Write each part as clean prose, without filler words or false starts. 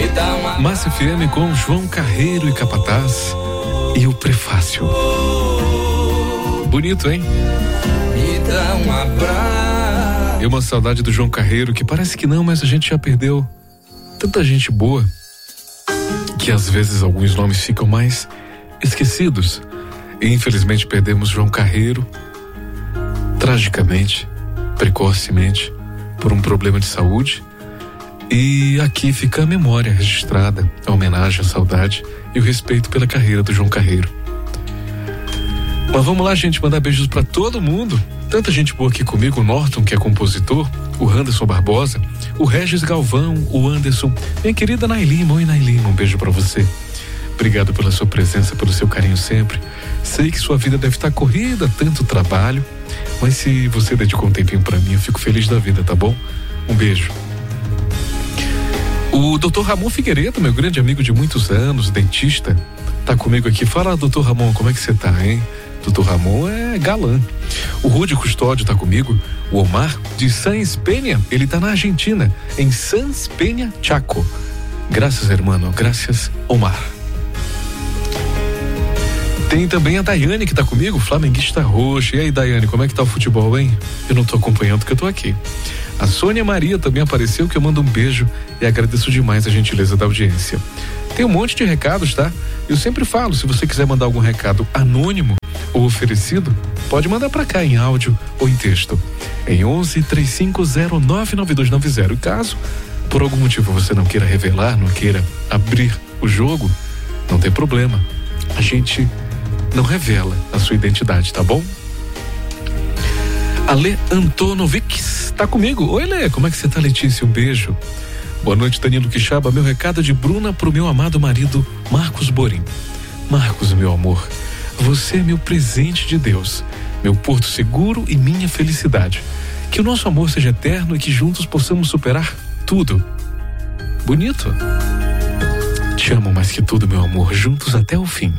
Massa FM com João Carreiro e Capataz e o prefácio. Bonito, hein? Me dá um abraço. E uma saudade do João Carreiro, que parece que não, mas a gente já perdeu tanta gente boa que às vezes alguns nomes ficam mais esquecidos. E infelizmente perdemos João Carreiro tragicamente, precocemente, por um problema de saúde. E aqui fica a memória registrada, a homenagem, a saudade e o respeito pela carreira do João Carreiro. Mas vamos lá, gente, mandar beijos pra todo mundo. Tanta gente boa aqui comigo, o Norton, que é compositor, o Anderson Barbosa, o Regis Galvão, o Anderson, minha querida Nailima. Oi, Nailima, um beijo pra você. Obrigado pela sua presença, pelo seu carinho sempre. Sei que sua vida deve estar corrida, tanto trabalho, mas se você dedicou um tempinho pra mim, eu fico feliz da vida, tá bom? Um beijo. O Dr. Ramon Figueiredo, meu grande amigo de muitos anos, dentista, tá comigo aqui. Fala, Dr. Ramon, como é que você tá, hein? Dr. Ramon é galã. O Rudy Custódio tá comigo. O Omar, de San Espeña, ele tá na Argentina, em San Espeña, Chaco. Graças, hermano, graças, Omar. Tem também a Daiane que tá comigo, flamenguista roxa. E aí, Daiane, como é que tá o futebol, hein? Eu não tô acompanhando porque eu tô aqui. A Sônia Maria também apareceu, que eu mando um beijo e agradeço demais a gentileza da audiência. Tem um monte de recados, tá? Eu sempre falo, se você quiser mandar algum recado anônimo ou oferecido, pode mandar pra cá em áudio ou em texto. Em 11-3509-9290. E caso, por algum motivo, você não queira revelar, não queira abrir o jogo, não tem problema. A gente não revela a sua identidade, tá bom? A Lê Antonovics tá comigo. Oi, Lê, como é que você tá, Letícia? Um beijo. Boa noite, Danilo Quixaba. Meu recado de Bruna pro meu amado marido Marcos Borim. Marcos, meu amor, você é meu presente de Deus, meu porto seguro e minha felicidade. Que o nosso amor seja eterno e que juntos possamos superar tudo. Bonito? Te amo mais que tudo, meu amor, juntos até o fim.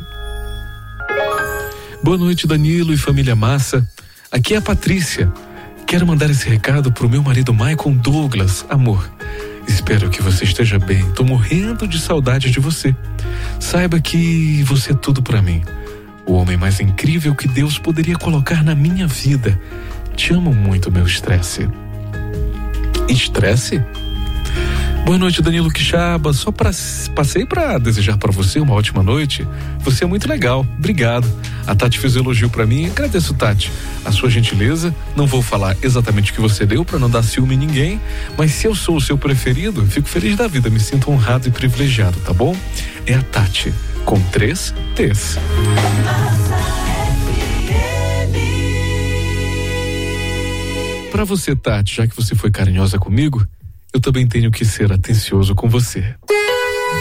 Boa noite, Danilo e família Massa. Aqui é a Patrícia. Quero mandar esse recado pro meu marido Michael Douglas. Amor, espero que você esteja bem. Tô morrendo de saudade de você. Saiba que você é tudo pra mim. O homem mais incrível que Deus poderia colocar na minha vida. Te amo muito, meu estresse. Estresse? Boa noite, Danilo Quixaba. Passei pra desejar pra você uma ótima noite. Você é muito legal. Obrigado. A Tati fez um elogio pra mim. Agradeço, Tati, a sua gentileza. Não vou falar exatamente o que você deu pra não dar ciúme em ninguém, mas se eu sou o seu preferido, fico feliz da vida. Me sinto honrado e privilegiado, tá bom? É a Tati, com 3 T's. Pra você, Tati, já que você foi carinhosa comigo, eu também tenho que ser atencioso com você.